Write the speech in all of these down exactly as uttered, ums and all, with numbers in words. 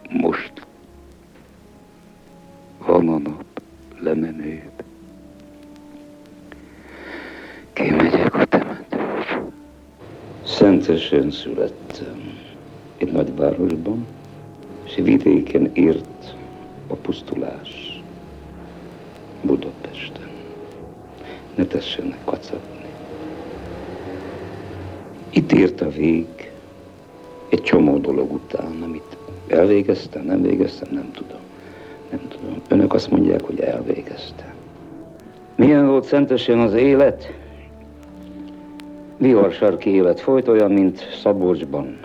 Most van a nap lemenőbb. Kimegyek a temetőbe. Szentesen születtem, egy nagyvárosban, és vidéken ért a pusztulás. Budapesten. Ne tessenek kacagni. Itt ért a vég, egy csomó dolog után, amit elvégeztem, nem végeztem, nem tudom. Nem tudom. Önök azt mondják, hogy elvégeztem. Milyen volt Szentesen az élet? Viharsarki élet folyt, olyan, mint Szabolcsban.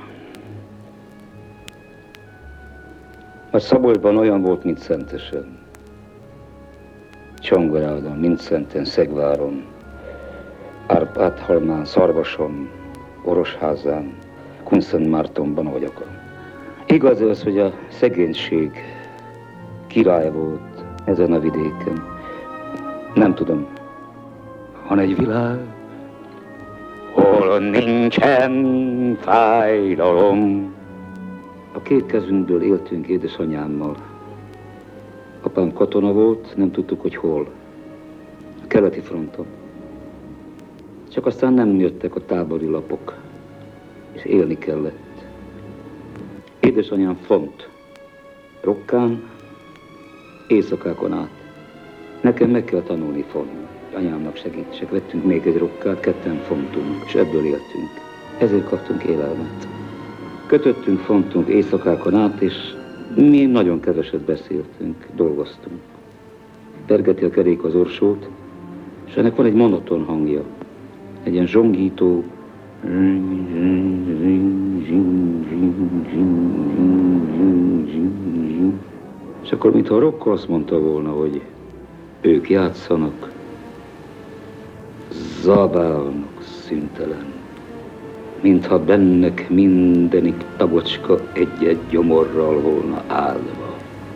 Vagy Szabolcsban olyan volt, mint Szentesen. Csongorádon, Mindszenten, Szegváron, Árpád-halmán, Szarvason, Orosházán, Kunszentmártonban, ahogy akarom. Igaz az, hogy a szegénység király volt ezen a vidéken. Nem tudom. Van egy világ, hol nincsen fájdalom. A két kezünkből éltünk édesanyámmal. Apám katona volt, nem tudtuk, hogy hol. A keleti fronton. Csak aztán nem jöttek a tábori lapok, és élni kellett. Édesanyám font, rokkán, éjszakákon át. Nekem meg kell tanulni fonni. Anyámnak segítsek, vettünk még egy rokkát, ketten fontunk, és ebből éltünk. Ezért kaptunk élelmet. Kötöttünk, fontunk éjszakákon át, és mi nagyon keveset beszéltünk, dolgoztunk. Pergeti a kerék az orsót, és ennek van egy monoton hangja. Egy ilyen zsongító. És akkor, mintha a Rocco azt mondta volna, hogy ők játszanak, zabálnak szüntelen, mintha bennek mindenik tagocska egy-egy gyomorral volna állva.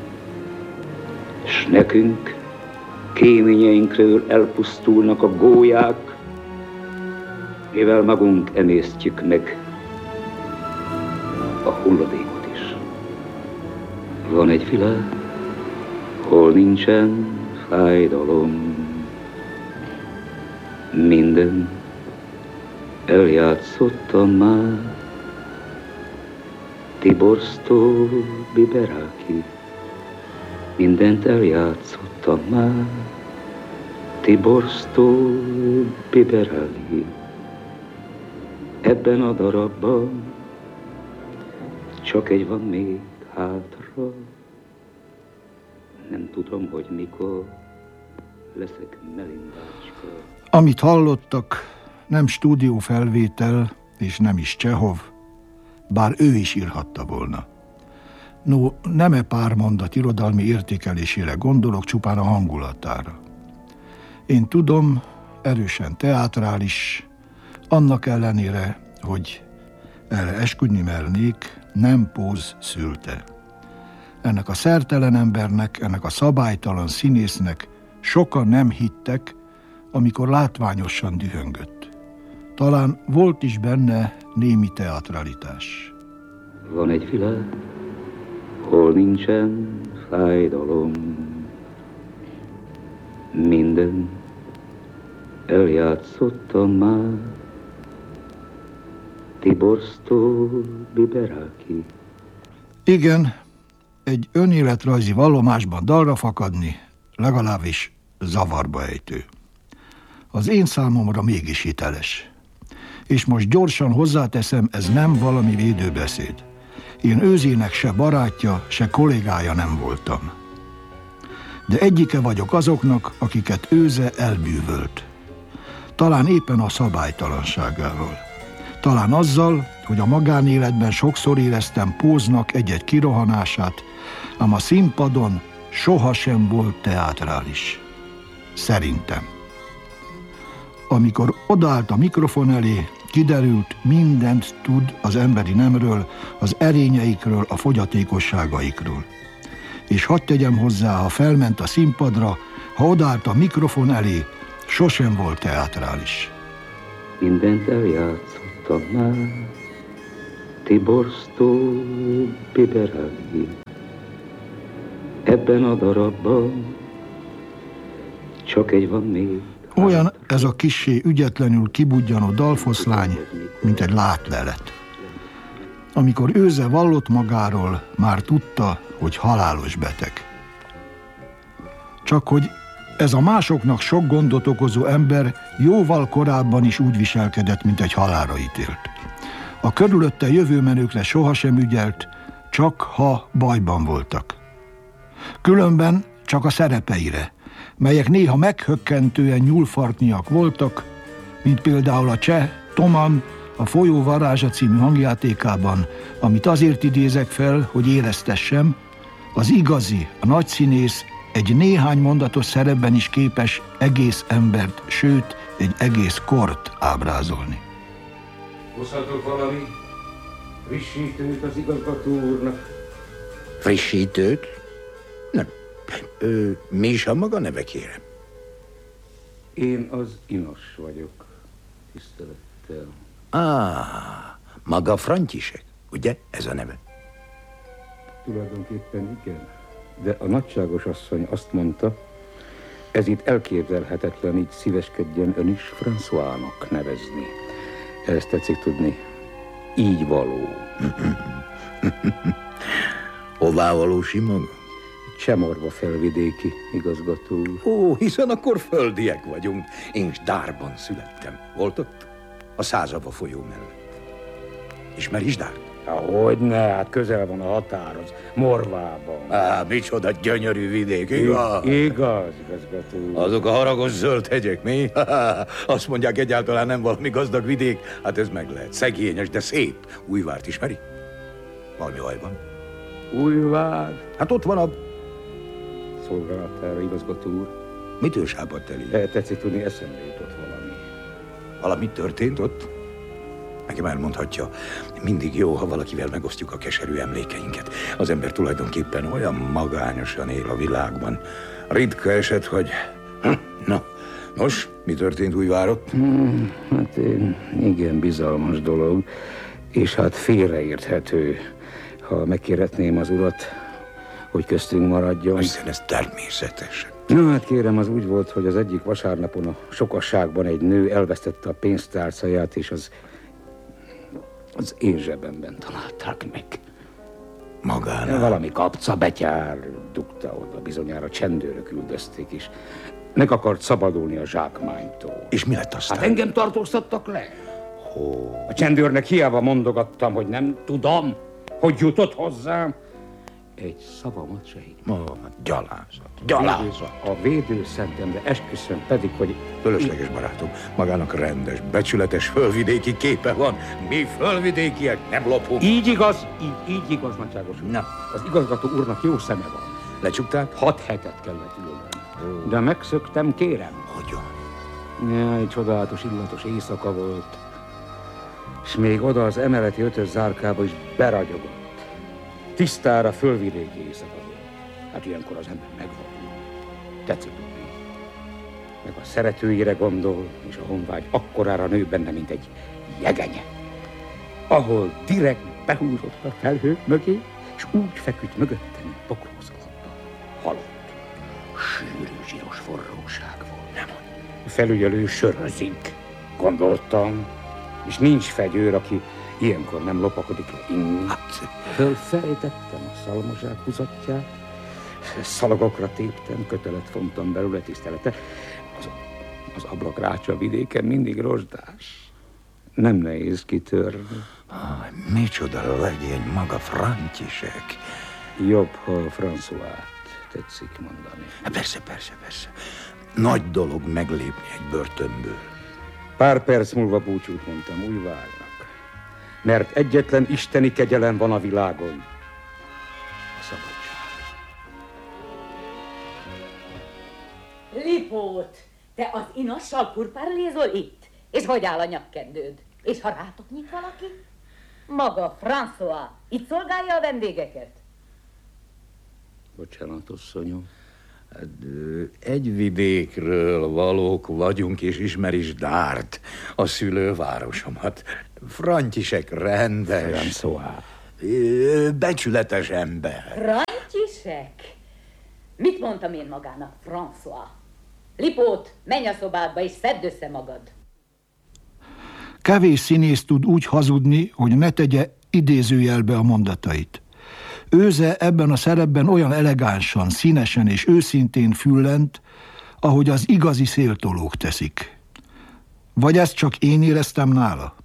S nekünk, kéményeinkről elpusztulnak a gólyák, mivel magunk emésztjük meg a hulladékot is. Van egy világ, hol nincsen fájdalom. Minden eljátszottam már. Tiborsztó Biberáki. Mindent eljátszottam már. Tiborsztó Biberáki. Ebben a darabban csak egy van még hátra. Nem tudom, hogy mikor leszek Melindácska. Amit hallottak, nem stúdiófelvétel, és nem is Csehov, bár ő is írhatta volna. No, nem e pár mondat irodalmi értékelésére gondolok, csupán a hangulatára. Én tudom, erősen teátrális, annak ellenére, hogy erre esküdni mernék, nem Póz szülte. Ennek a szertelen embernek, ennek a szabálytalan színésznek sokan nem hittek, amikor látványosan dühöngött. Talán volt is benne némi teatralitás. Van egy világ, hol nincsen fájdalom. Minden eljátszottam már. Tiborsztó Biberáki. Igen, egy önéletrajzi vallomásban dalra fakadni legalábbis zavarba ejtő. Az én számomra mégis hiteles. És most gyorsan hozzáteszem, ez nem valami védőbeszéd. Én Őzének se barátja, se kollégája nem voltam. De egyike vagyok azoknak, akiket Őze elbűvölt. Talán éppen a szabálytalanságával. Talán azzal, hogy a magánéletben sokszor éreztem Póznak egy-egy kirohanását, ám a színpadon sohasem volt teátrális. Szerintem. Amikor odaállt a mikrofon elé, kiderült, mindent tud az emberi nemről, az erényeikről, a fogyatékosságaikról. És hadd tegyem hozzá, ha felment a színpadra, ha odaállt a mikrofon elé, sosem volt teátrális. Mindent eljátszottam már, Tiborsztó Biberáki. Ebben a darabban csak egy van még. Olyan ez a kissé ügyetlenül kibudjanó dalfoszlány, mint egy látlelet. Amikor őze vallott magáról, már tudta, hogy halálos beteg. Csak hogy ez a másoknak sok gondot okozó ember jóval korábban is úgy viselkedett, mint egy halálra ítélt. A körülötte jövőmenőkre sohasem ügyelt, csak ha bajban voltak. Különben csak a szerepeire, melyek néha meghökkentően nyúlfartnyiak voltak, mint például a cseh Toman a Folyó varázsa című hangjátékában, amit azért idézek fel, hogy éreztessem, az igazi, a nagy színész egy néhány mondatos szerepben is képes egész embert, sőt, egy egész kort ábrázolni. Hozhatok valami frissítőt az igazgató úrnak? Frissítőt? Nem. Ö, mi is a maga neve, kérem? Én az Inos vagyok, tisztelettel. Á, maga František, ugye? Ez a neve? Tulajdonképpen igen, de a nagyságos asszony azt mondta, ez itt elképzelhetetlen, így szíveskedjen ön is François-nak nevezni. Ezt tetszik tudni, így való. Hová valósi maga? Csemorva felvidéki, igazgató. Ó, hiszen akkor földiek vagyunk. Én Sdárban születtem. Volt ott? A Százava folyó mellett. Ismeri Sdárt? Hogyne, hát közel van a határhoz, Morvában. Á, micsoda gyönyörű vidék, igaz? Igaz, igazgató. Azok a haragos zöld hegyek, mi? Azt mondják, egyáltalán nem valami gazdag vidék. Hát ez meg lehet. Szegényes, de szép. Újvárt ismeri? Valami hajban. Újvár? Hát ott van a... Szolgálatára, igazgató úr. Mitől sápadt el így? E, tetszik tudni, eszembe jutott valami. Valami történt ott? Nekem elmondhatja, mindig jó, ha valakivel megosztjuk a keserű emlékeinket. Az ember tulajdonképpen olyan magányosan él a világban. Ritka eset, hogy... Na, nos, mi történt Újvárott? Hmm, hát igen, bizalmas dolog, és hát félreérthető, ha megkérhetném az urat, hogy köztünk maradjon. Hiszen ez természetes. Na hát kérem, az úgy volt, hogy az egyik vasárnapon a sokasságban egy nő elvesztette a pénztárcáját, és az... az én zsebemben találták meg. Magánál? Valami kapca betyár dugta oda, bizonyára csendőrök üldözték is. Meg akart szabadulni a zsákmánytól. És mi lett aztán? Hát engem tartóztattak le. Hó. A csendőrnek hiába mondogattam, hogy nem tudom, hogy jutott hozzám. Egy szavamat se hitt. Ma, gyalázat. Gyalázat. A védőszentemre esküszöm pedig, hogy... Fölösleges barátom, magának rendes, becsületes fölvidéki képe van. Mi fölvidékiek nem lopunk. Így igaz, így, így igaz, nagyságos úr. Na. Az igazgató úrnak jó szeme van. Lecsukták? Hat hetet kellett ülnem. Oh. De megszöktem, kérem. Hogyan? Jaj, csodálatos, illatos éjszaka volt. És még oda az emeleti ötös zárkába is beragyogott. Tisztára fölvidéki éjszaka volt. Hát ilyenkor az ember megvadul. Tetszik tudni. Meg a szeretőire gondol, és a honvágy akkorára nő benne, mint egy jegenye. Ahol direkt behúzott a felhők mögé, és úgy feküdt mögötte, mint pokrózolottan. Halott. Sűrű, zsíros forróság volt. Nem mond. A felügyelő sörözik, gondoltam. És nincs fegyőr, aki ilyenkor nem lopakodik le inni. Hát... Fölfejtettem a szalmazsák húzatját, szalagokra téptem, kötelet fontam belőle tisztelete. Az, az ablakrácsa vidéken mindig rozsdás. Nem nehéz kitörni. Ah, micsoda legény maga František. Jobb, ha François-t tetszik mondani. Persze, persze, persze. Nagy dolog meglépni egy börtönből. Pár perc múlva búcsút mondtam Újvárnak, mert egyetlen isteni kegyelem van a világon. A szabadság. Lipót, te az Inossal purpárlézol itt? És hogy áll a nyakkendőd? És ha rátok nyit valaki? Maga François itt szolgálja a vendégeket? Bocsánat, asszonyom. Hát, egy vidékről valók vagyunk, és ismeri Sdárt, a szülővárosomat. František rendes, François. becsületes ember. František? Mit mondtam én magának, François? Lipót, menj a szobádba és szedd össze magad. Kevés színész tud úgy hazudni, hogy ne tegye idézőjelbe a mondatait. Őze ebben a szerepben olyan elegánsan, színesen és őszintén füllent, ahogy az igazi széltolók teszik. Vagy ezt csak én éreztem nála?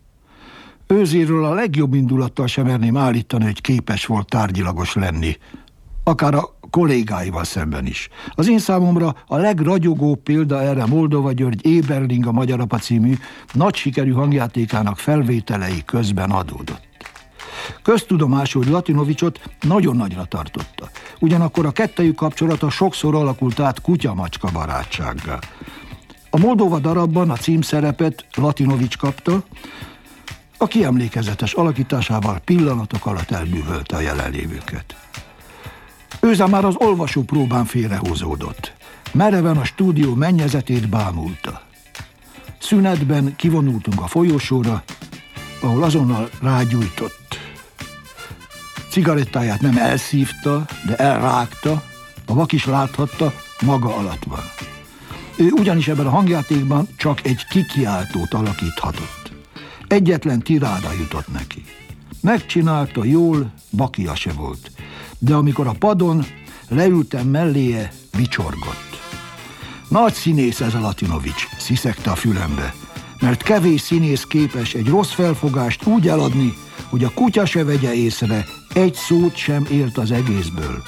Őzéről a legjobb indulattal sem merném állítani, hogy képes volt tárgyilagos lenni. Akár a kollégáival szemben is. Az én számomra a legragyogóbb példa erre Moldova György Éberling a Magyar Apa című nagy sikerű hangjátékának felvételei közben adódott. Köztudomású, hogy Latinovicsot nagyon nagyra tartotta. Ugyanakkor a kettejük kapcsolata sokszor alakult át kutya-macska barátsággá. A Moldova darabban a címszerepet Latinovics kapta, a kiemlékezetes alakításával pillanatok alatt elbűvölte a jelenlévőket. Őze már az olvasó próbán félrehúzódott. Mereven a stúdió mennyezetét bámulta. Szünetben kivonultunk a folyosóra, ahol azonnal rágyújtott. Cigarettáját nem elszívta, de elrágta, a vak is láthatta, maga alatt van. Ő ugyanis ebben a hangjátékban csak egy kikiáltót alakíthatott. Egyetlen tiráda jutott neki. Megcsinálta jól, bakia se volt. De amikor a padon leültem melléje, vicsorgott. Nagy színész ez a Latinovics, sziszegte a fülembe, mert kevés színész képes egy rossz felfogást úgy eladni, hogy a kutya se vegye észre, egy szót sem ért az egészből.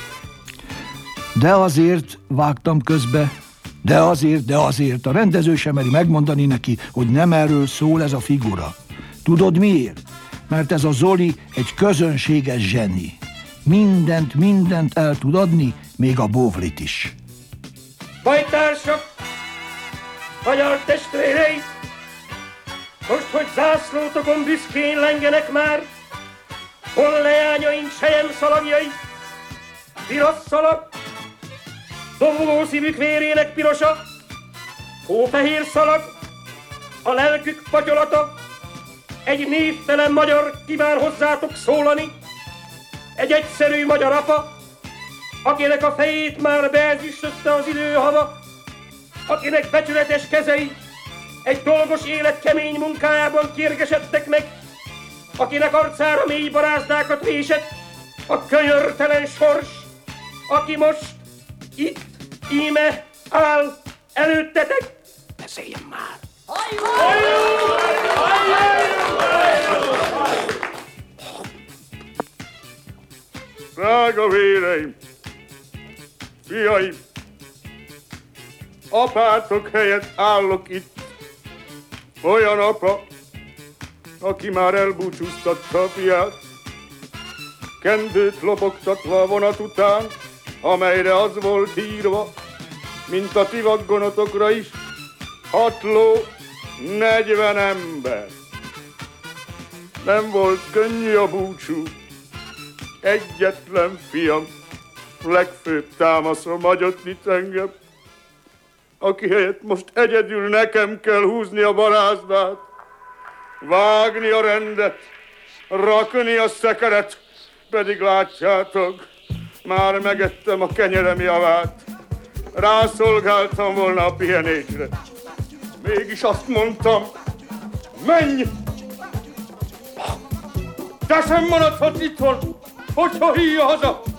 De azért, vágtam közbe, de azért, de azért, a rendező sem meri megmondani neki, hogy nem erről szól ez a figura. Tudod miért? Mert ez a Zoli egy közönséges zseni. Mindent, mindent el tud adni, még a bóvlit is. Bajtársak, magyar testvérei, most, hogy zászlótokon büszkén lengenek már, hol leányaink sejem szalagjai, piros szalag, domboló szívük vérének pirosa, hófehér szalag, a lelkük patyolata, egy névtelen magyar kíván hozzátok szólani, egy egyszerű magyar apa, akinek a fejét már beezüstötte az időhava, akinek becsületes kezei egy dolgos élet kemény munkájában kérgesedtek meg, akinek arcára mély barázdákat vésett a könyörtelen sors, aki most itt, íme áll előttetek. Beszéljen már! Drága véreim, fiaim, apátok helyett állok itt, olyan apa, aki már elbúcsúztatta a fiát, kendőt lopogtatva a vonat után, amelyre az volt írva, mint a ti vaggonotokra is, hat ló, negyven ember. Nem volt könnyű a búcsú, egyetlen fiam, legfőbb támaszom hagyott itt engem, aki helyett most egyedül nekem kell húzni a barázdát, vágni a rendet, rakni a szekeret, pedig látjátok, már megettem a kenyerem javát, rászolgáltam volna a pihenésre. Mégis azt mondtam, menj! Te sem maradhatsz itthon, hogyha híja haza!